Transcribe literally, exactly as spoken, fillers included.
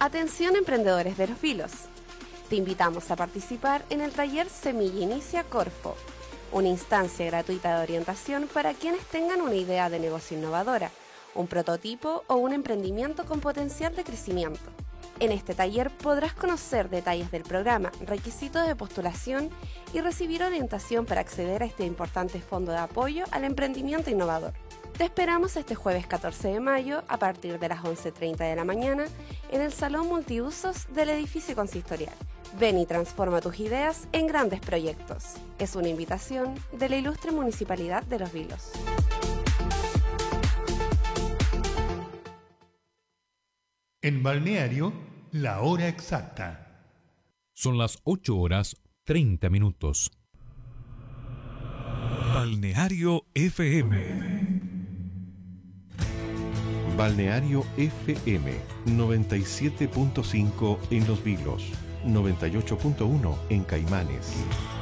Atención emprendedores de Los Vilos. Te invitamos a participar en el taller Semilla Inicia Corfo, una instancia gratuita de orientación para quienes tengan una idea de negocio innovadora, un prototipo o un emprendimiento con potencial de crecimiento. En este taller podrás conocer detalles del programa, requisitos de postulación y recibir orientación para acceder a este importante fondo de apoyo al emprendimiento innovador. Te esperamos este jueves catorce de mayo a partir de las once treinta de la mañana en el Salón Multiusos del edificio consistorial. Ven y transforma tus ideas en grandes proyectos. Es una invitación de la Ilustre Municipalidad de Los Vilos. En Balneario, la hora exacta. Son las ocho horas treinta minutos. Balneario F M. Balneario F M noventa y siete punto cinco en Los Vilos, noventa y ocho punto uno en Caimanes.